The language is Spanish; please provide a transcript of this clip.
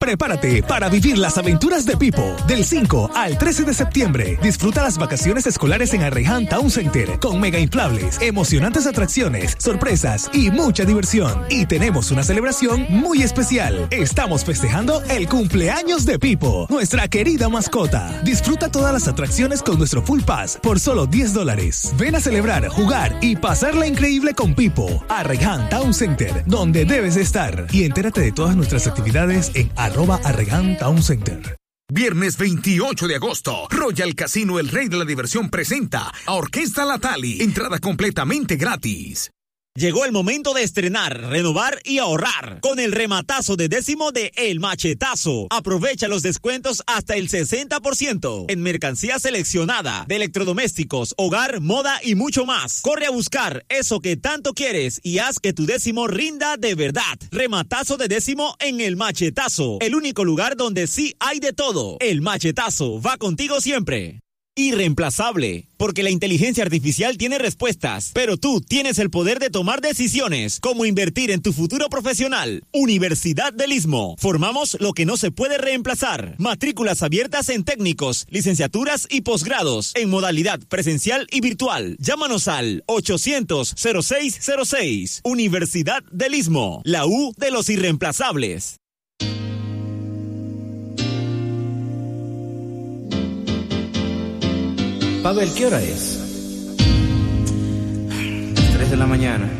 Prepárate para vivir las aventuras de Pipo del 5 al 13 de septiembre. Disfruta las vacaciones escolares en Arraiján Town Center con mega inflables, emocionantes atracciones, sorpresas y mucha diversión. Y tenemos una celebración muy especial. Estamos festejando el cumpleaños de Pipo, nuestra querida mascota. Disfruta todas las atracciones con nuestro Full Pass por solo $10. Ven a celebrar, jugar y pasarla increíble con Pipo. Arraiján Town Center, donde debes estar. Y entérate de todas nuestras actividades en @Arraiján Town Center. Viernes 28 de agosto, Royal Casino El Rey de la Diversión presenta a Orquesta La Tali. Entrada completamente gratis. Llegó el momento de estrenar, renovar y ahorrar con el rematazo de décimo de El Machetazo. Aprovecha los descuentos hasta el 60% en mercancía seleccionada de electrodomésticos, hogar, moda y mucho más. Corre a buscar eso que tanto quieres y haz que tu décimo rinda de verdad. Rematazo de décimo en El Machetazo, el único lugar donde sí hay de todo. El Machetazo va contigo siempre. Irreemplazable, porque la inteligencia artificial tiene respuestas, pero tú tienes el poder de tomar decisiones, como invertir en tu futuro profesional. Universidad del Istmo. Formamos lo que no se puede reemplazar. Matrículas abiertas en técnicos, licenciaturas y posgrados, en modalidad presencial y virtual. Llámanos al 800-0606. Universidad del Istmo, la U de los irreemplazables. Pavel, ¿qué hora es? 3 de la mañana.